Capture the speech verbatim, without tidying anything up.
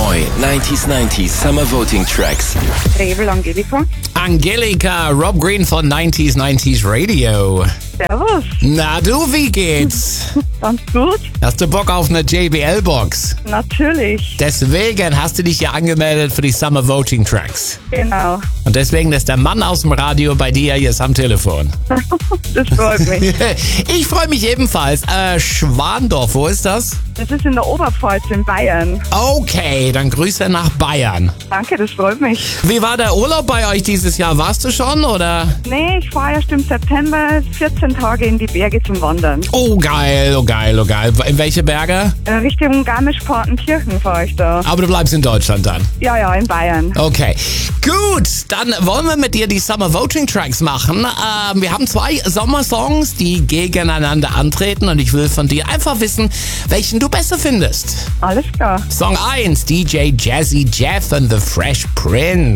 Neu neunzig neunzig Summer Voting Tracks. Rebel Angelika. Angelika, Rob Green von neunzig neunzig Radio. Servus. Na du, wie geht's? Ganz gut. Hast du Bock auf eine J B L-Box? Natürlich. Deswegen hast du dich ja angemeldet für die Summer Voting Tracks. Genau. Und deswegen ist der Mann aus dem Radio bei dir jetzt am Telefon. Das freut mich. Ich freue mich ebenfalls. Äh, Schwandorf, wo ist das? Das ist in der Oberpfalz in Bayern. Okay, dann Grüße nach Bayern. Danke, das freut mich. Wie war der Urlaub bei euch dieses Jahr? Warst du schon, oder? Nee, ich fahre erst im September vierzehn Tage in die Berge zum Wandern. Oh geil, oh geil, oh geil. In welche Berge? Äh, Richtung Garmisch-Partenkirchen fahre ich da. Aber du bleibst in Deutschland dann. Ja, ja, in Bayern. Okay, gut. Dann wollen wir mit dir die Summer Voting Tracks machen. Ähm, wir haben zwei Sommersongs, die gegeneinander antreten. Und ich will von dir einfach wissen, welchen du besser findest. Alles klar. Song eins, D J Jazzy Jeff and the Fresh Prince.